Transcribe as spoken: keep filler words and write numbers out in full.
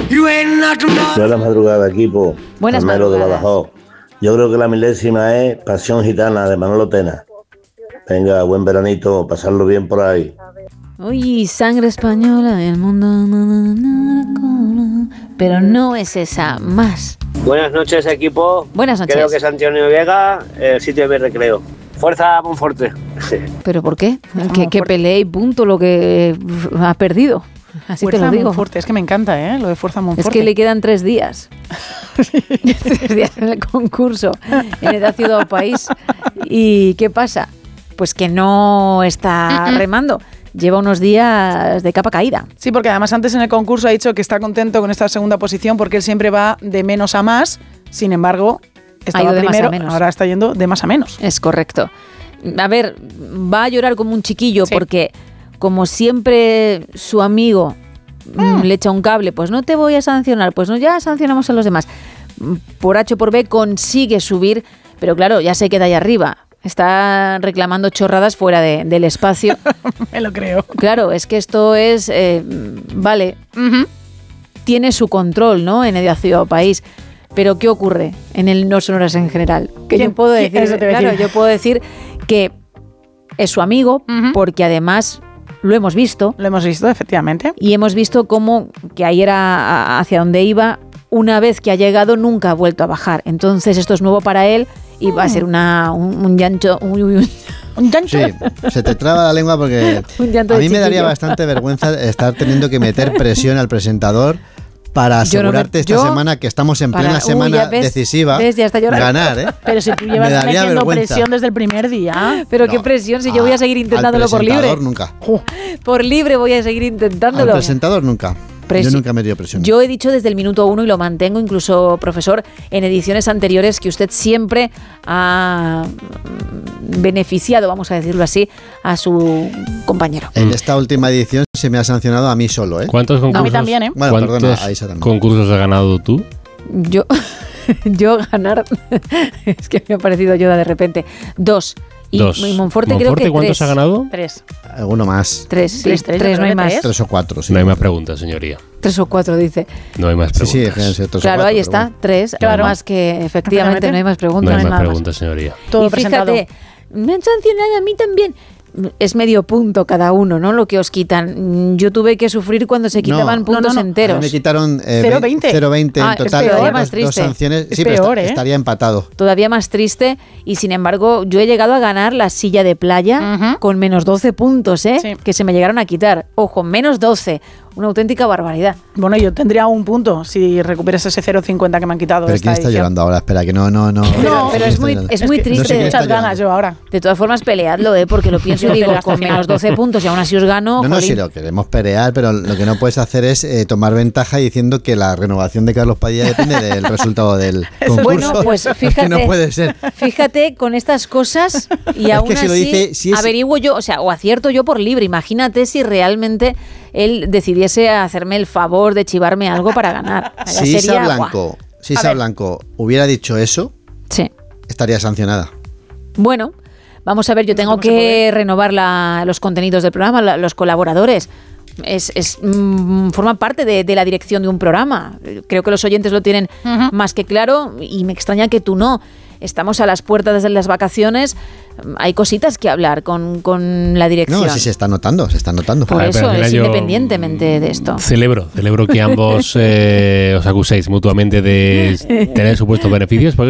Buenas madrugadas, equipo. Buenas Carmelo de madrugadas. Badajoz. Yo creo que la milésima es Pasión Gitana de Manolo Tena. Venga, buen veranito, pasarlo bien por ahí. Uy, sangre española, el mundo... na, na, na, na, pero no es esa, más. Buenas noches, equipo. Buenas noches. Creo que es Antonio Vega, el sitio de mi recreo. Fuerza, Monforte. ¿Pero por qué? Que, que pelee y punto lo que ha perdido. Así Fuerza te lo digo. Monforte, es que me encanta, ¿eh? Lo de Fuerza Monforte. Es que le quedan tres días. tres días en el concurso en Edad Ciudad o País. ¿Y qué pasa? Pues que no está remando. Lleva unos días de capa caída. Sí, porque además antes en el concurso ha dicho que está contento con esta segunda posición porque él siempre va de menos a más. Sin embargo, estaba de más a primero, menos. ahora está yendo de más a menos. Es correcto. A ver, va a llorar como un chiquillo Sí. porque, como siempre, su amigo mm. le echa un cable. Pues no te voy a sancionar. Pues no, ya sancionamos a los demás. Por H o por B consigue subir, pero claro, ya se queda ahí arriba. Está reclamando chorradas fuera de, del espacio. Me lo creo. Claro, es que esto es... Eh, vale, Uh-huh. tiene su control, ¿no? En Edad Ciudad o País. Pero ¿qué ocurre en el No Sonoras en general? Que ¿Quién- yo puedo quién- decir, eso te iba a claro, decir. yo puedo decir que es su amigo, Ujú. porque además lo hemos visto. Lo hemos visto, efectivamente. Y hemos visto cómo, que ahí era hacia donde iba, una vez que ha llegado nunca ha vuelto a bajar. Entonces esto es nuevo para él y va a ser una, un, un llanto... Un, un, Un gancho. Sí, se te traba la lengua porque Un llanto a de mí me daría chiquillo. bastante vergüenza estar teniendo que meter presión al presentador para Yo no me- asegurarte esta yo- semana que estamos en para- plena uy, semana ya ves, decisiva ves, ya está llorando. ganar, ¿eh? Pero si tú Me llevas daría metiendo vergüenza. presión desde el primer día. Pero No, qué presión, si yo a- voy a seguir intentándolo al por libre. presentador nunca. Por libre voy a seguir Al intentándolo. presentador nunca. Presi- Yo nunca he metido presión. Yo he dicho desde el minuto uno y lo mantengo, incluso, profesor, en ediciones anteriores, que usted siempre ha mm, beneficiado, vamos a decirlo así, a su compañero. En esta última edición se me ha sancionado a mí solo, ¿eh? ¿Cuántos concursos, A mí también, ¿eh? Bueno, ¿cuántos perdona, a Isa también. concursos has ganado tú? Yo, yo ganar, es que me ha parecido Yoda de repente, dos. Y, Dos. y Monforte, creo ¿Monforte que cuántos tres. ha ganado? Tres. Alguno más. Tres, sí, Tres, tres, tres, yo no hay creo que más. tres. Tres o cuatro, sí. No hay más preguntas, señoría. Tres o cuatro, dice. No hay más Sí, sí, preguntas. deben ser tres o Claro, cuatro, ahí pero está, bueno. tres, Claro. más que efectivamente no hay más No preguntas. hay más nada más. preguntas, señoría. Todo y presentado. fíjate, me han sancionado a mí también. Es medio punto cada uno, ¿no? Lo que os quitan. Yo tuve que sufrir cuando se quitaban No, puntos no, no, no. A mí enteros. me quitaron eh, cero veinte. cero veinte Ah, en es total. peor, Había más dos, triste. dos sanciones. Es Sí, pero peor, esta- ¿eh? estaría empatado. Todavía más triste. Y sin embargo, yo he llegado a ganar la silla de playa Ujú. con menos doce puntos, ¿eh? Sí. Que se me llegaron a quitar. Ojo, menos doce. Una auténtica barbaridad. Bueno, yo tendría un punto si recuperas ese cero coma cincuenta que me han quitado. Pero de ¿quién esta está edición. llorando ahora? Espera, que no, no, no. Pero, pero es muy, llorando. es muy que triste. no sé quién está Muchas ganas yo ahora. De todas formas, peleadlo, ¿eh? Porque lo pienso y Yo digo, peleo hasta con el final. menos doce puntos y aún así os gano. No, no, jolín. si lo queremos pelear, pero lo que no puedes hacer es eh, tomar ventaja diciendo que la renovación de Carlos Padilla depende del resultado del concurso. Bueno, pues Es fíjate. que no puede ser. Fíjate con estas cosas y Es aún que si así lo dice- si es- averiguo yo, o sea, o acierto yo por libre. Imagínate si realmente él decidiese hacerme el favor de chivarme algo para ganar. Ya Si Isa sería, Blanco, si A Isa ver. Blanco hubiera dicho eso, ¡guau! Sí. estaría sancionada. Bueno, vamos a ver, yo tengo ¿Cómo se que puede? renovar la- los contenidos del programa, la- los colaboradores. Es, es, mm, forma parte de, de la dirección de un programa. Creo que los oyentes lo tienen Ujú. más que claro y me extraña que tú no. Estamos a las puertas de las vacaciones, hay cositas que hablar con, con la dirección. No, sí se está notando, se está notando. Por A ver, pero eso al final es yo, independientemente de esto. Celebro, celebro que ambos eh, os acuséis mutuamente de tener supuestos beneficios, porque